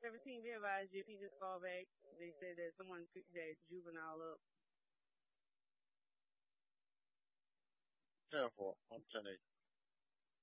17 been advised you if he just called back. They said that someone picked that juvenile up. Careful, I'm telling you.